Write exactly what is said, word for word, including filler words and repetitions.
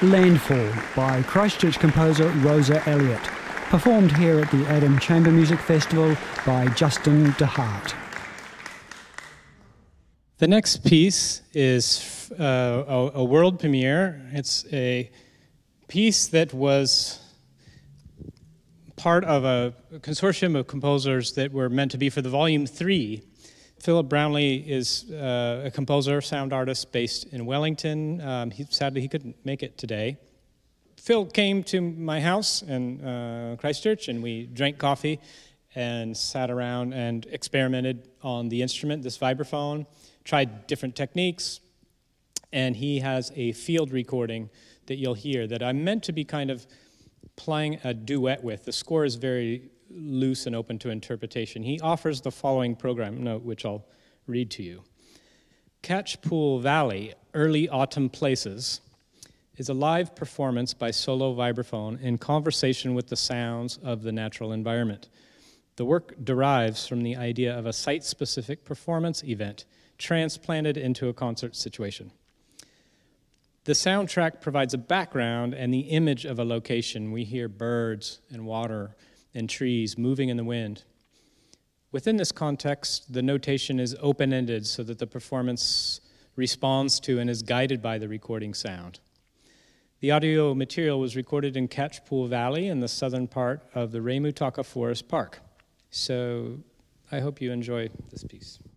Landfall by Christchurch composer Rosa Elliott, performed here at the Adam Chamber Music Festival by Justin DeHart. The next piece is uh, a, a world premiere. It's a piece that was part of a consortium of composers that were meant to be for the volume three. Philip Brownlee is uh, a composer, sound artist based in Wellington. Um, he, sadly, he couldn't make it today. Phil came to my house in uh, Christchurch, and we drank coffee and sat around and experimented on the instrument, this vibraphone, tried different techniques, and he has a field recording that you'll hear that I'm meant to be kind of playing a duet with. The score is very loose and open to interpretation. He offers the following program note, which I'll read to you. Catchpool Valley, Early Autumn Places, is a live performance by solo vibraphone in conversation with the sounds of the natural environment. The work derives from the idea of a site-specific performance event transplanted into a concert situation. The soundtrack provides a background and the image of a location. We hear birds and water and trees moving in the wind. Within this context, the notation is open-ended so that the performance responds to and is guided by the recording sound. The audio material was recorded in Catchpool Valley in the southern part of the Raimutaka Forest Park. So I hope you enjoy this piece.